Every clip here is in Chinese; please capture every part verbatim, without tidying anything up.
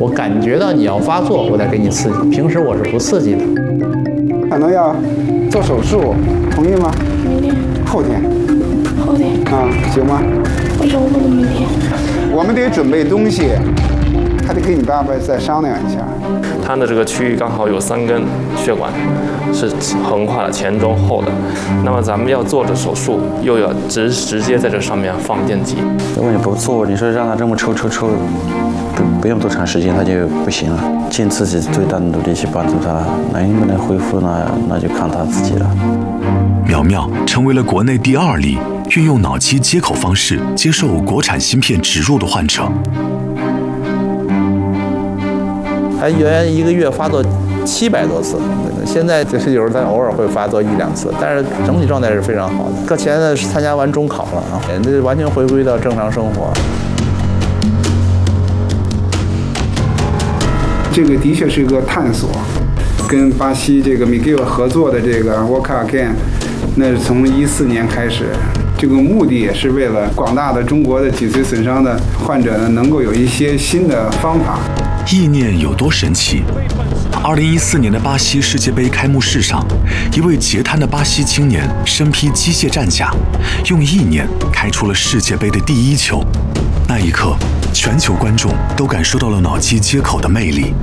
我感觉到你要发作，我再给你刺激，平时我是不刺激的。 可能要做手术，同意吗？ 明天。 后天。 后天。 啊，行吗？ 为什么不能明天？ 我们得准备东西，还得跟你爸爸再商量一下。 他的这个区域刚好有三根血管，是横跨了前中后的。那么咱们要做的手术，又要直直接在这上面放电极。 如果你不做，你说让他这么抽抽抽，不不用多长时间他就不行了。尽自己最大的努力去帮助他，能不能恢复呢？那就看他自己了。 苗苗成为了国内第二例运用脑机接口方式接受国产芯片植入的患者。 他原来一个月发作七百多次，现在就是有时候他偶尔会发作一两次，但是整体状态是非常好的。课前呢是参加完中考了啊，这完全回归到正常生活。 这个的确是一个探索，跟巴西这个 Miguel 合作的这个 Walk Again， 那是从一四年开始。这个目的也是为了广大的中国的脊髓损伤的患者呢，能够有一些新的方法。 意念有多神奇？二零一四年的巴西世界杯开幕式上，一位截瘫的巴西青年身披机械战甲，用意念开出了世界杯的第一球。那一刻，全球观众都感受到了脑机接口的魅力。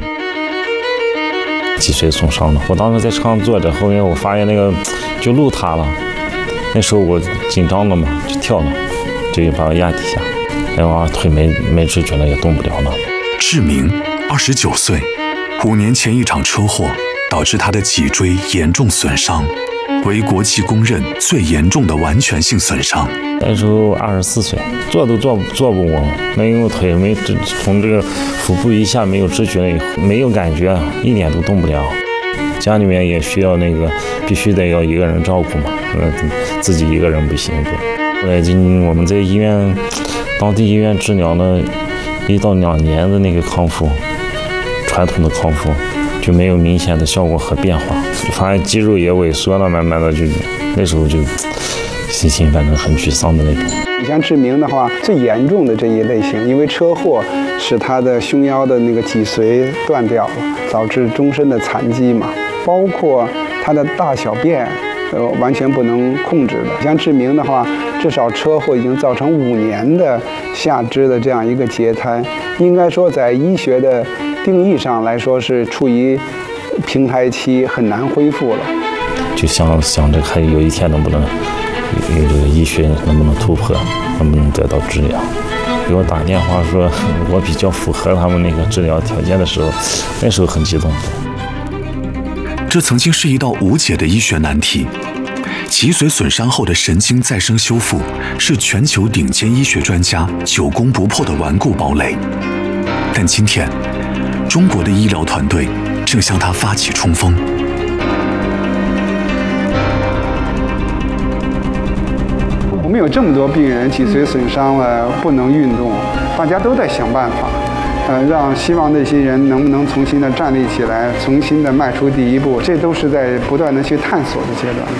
脊髓损伤了，我当时在车上坐着，后面我发现那个就路塌了，那时候我紧张了嘛，就跳了，就把我压底下，然后腿没没知觉了，也动不了了。 志明，二十九岁，五年前一场车祸导致他的脊椎严重损伤，为国际公认最严重的完全性损伤。 那时候二十四岁，坐都坐坐不稳，那因为腿没从这个腹部以下没有知觉，没有感觉，一点都动不了。家里面也需要那个必须得要一个人照顾嘛，呃，自己一个人不行。后来今我们在医院，当地医院治疗了一到两年的那个康复，传统的康复就没有明显的效果和变化，发现肌肉也萎缩了，慢慢的就那时候就心情反正很沮丧的那种。 你像志明的话，最严重的这一类型，因为车祸使他的胸腰的那个脊髓断掉了，导致终身的残疾嘛，包括他的大小便。呃，完全不能控制的。像志明的话，至少车祸已经造成五年的下肢的这样一个截瘫，应该说在医学的定义上来说是处于平台期，很难恢复了。 就想想着看有一天能不能有这个医学能不能突破，能不能得到治疗。给我打电话说我比较符合他们那个治疗条件的时候，那时候很激动。 这曾经是一道无解的医学难题。脊髓损伤后的神经再生修复是全球顶尖医学专家久攻不破的顽固堡垒。但今天，中国的医疗团队正向它发起冲锋。 我们有这么多病人脊髓损伤了，不能运动，大家都在想办法。呃，让希望那些人能不能重新的站立起来，重新的迈出第一步，这都是在不断的去探索的阶段。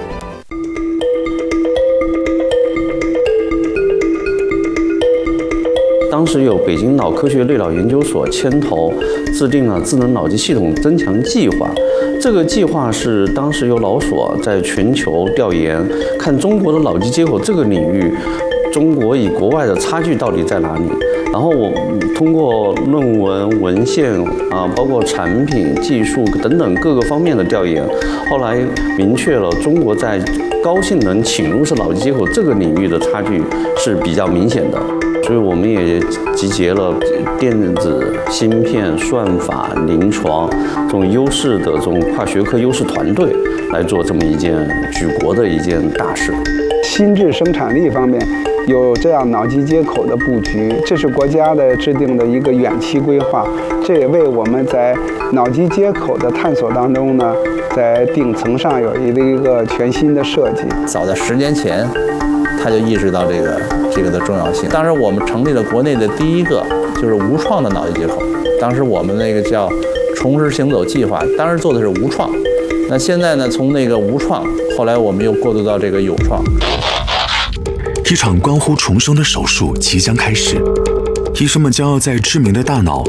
当时有北京脑科学类脑研究所牵头制定了智能脑机系统增强计划。这个计划是当时由脑所在全球调研，看中国的脑机接口这个领域，中国与国外的差距到底在哪里。然后我通过论文、文献啊，包括产品、技术等等各个方面的调研，后来明确了中国在高性能侵入式脑机接口这个领域的差距是比较明显的。所以我们也集结了电子、芯片、算法、临床这种优势的这种跨学科优势团队，来做这么一件举国的一件大事。 心智生产力方面有这样脑机接口的布局，这是国家的制定的一个远期规划，这也为我们在脑机接口的探索当中呢，在顶层上有一个一个全新的设计。 早在十年前，他就意识到这个这个的重要性。当时我们成立了国内的第一个就是无创的脑机接口，当时我们那个叫重拾行走计划，当时做的是无创。那现在呢，从那个无创，后来我们又过渡到这个有创。 一场关乎重生的手术即将开始，医生们将要在志明的大脑